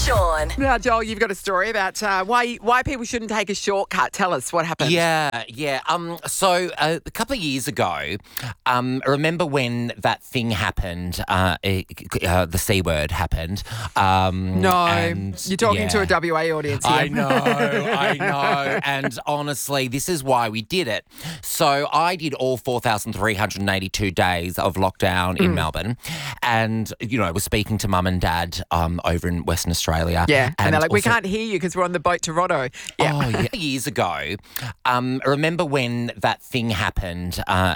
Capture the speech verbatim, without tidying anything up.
Sean. Now, Joel, you've got a story about uh, why why people shouldn't take a shortcut. Tell us what happened. Yeah, yeah. Um, so uh, a couple of years ago, um, remember when that thing happened? Uh, it, uh, the C word happened. Um, No, and, you're talking yeah. to a W A audience here. I know, I know. And honestly, this is why we did it. So I did all four thousand three hundred eighty-two days of lockdown Mm. in Melbourne, and you know, was speaking to mum and dad um, over in Western Australia. Yeah, and, and they're like, we also- can't hear you because we're on the boat to Roto. Yeah. Oh, yeah. Years ago, um, remember when that thing happened? Uh,